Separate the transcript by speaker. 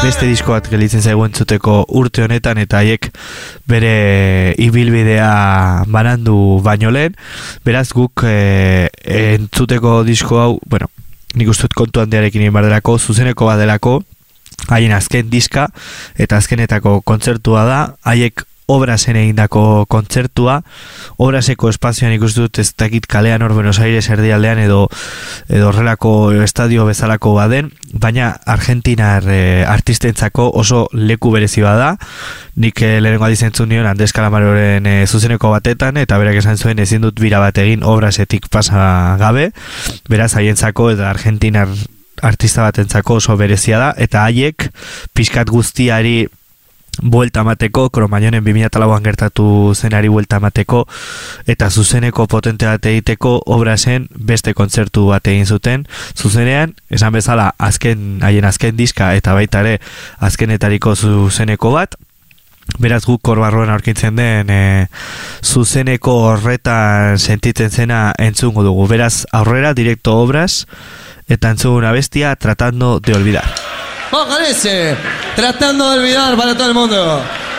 Speaker 1: beste disko bat gelitzen zaigu entzuteko urte honetan, eta haiek bere ibilbidea banandu baino lehen. Beraz guk entzuteko disko hau, bueno, nik uste dut kontu handiarekin egin bardelako, zuzeneko badelako, haien azken diska eta azkenetako kontzertua da, haiek Obrasen egindako kontzertua. Obraseko espazioan ikusten dut, ez dakit kalean hor Buenos Aires erdialdean edo horrelako estadio bezalako baden, baina argentinar artistentzako oso leku berezi bada. Nik lehenengo aldiz entzun nion Andres Calamaroren zuzeneko batetan, eta berak esan zuen ezin dut bira bat egin Obrasetik pasa gabe. Beraz haientzako eta argentinar artista batentzako oso berezia da, eta haiek pixkat guztiari buelta mateko, Cromañonen 2004an gertatu zenari buelta mateko eta zuzeneko potente bat egiteko Obrasen beste kontzertu bat egin zuten, zuzenean, esan bezala haien azken diska eta baita ere azkenetariko zuzeneko bat. Beraz guk hor barruan aurkitzen den zuzeneko horretan sentitzen zena entzungo dugu. Beraz aurrera, directo Obras, eta entzuguna bestia, Tratando de olvidar.
Speaker 2: Ojalá ese, Tratando de olvidar para todo el mundo.